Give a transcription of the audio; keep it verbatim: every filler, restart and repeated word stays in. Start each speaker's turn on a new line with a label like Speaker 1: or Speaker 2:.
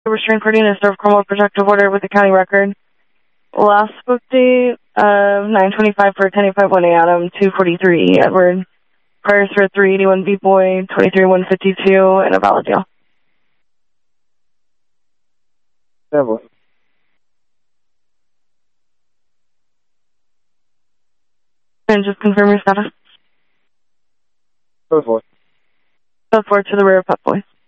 Speaker 1: Restraint party and serve criminal protective order with the county record. Last book date of nine twenty-five for ten eighty-five one A Adam, two forty-three Edward. Priors for three eighty-one B Boy, twenty-three one fifty-two, and a valid deal.
Speaker 2: Devil.
Speaker 1: And just confirm your status.
Speaker 2: Go for it.
Speaker 1: Go forward to the rear of Pep Boy.